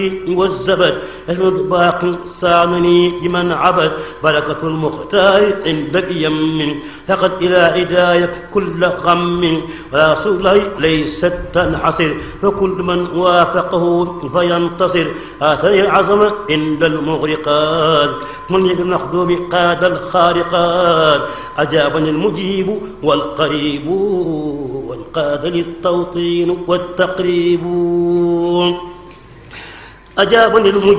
والزبد أحمد باق سانني بمن عبد بركة المختار عند اليم فقد إلى هداية كل غم ورسول ليست تنحصر فكل من وافقه فينتصر آثر العظمة عند المغرقات من المخدوم قاد الخارقات أجابني المجيب والقريب وانقاد للتوطين والتقريب أجابني المجيب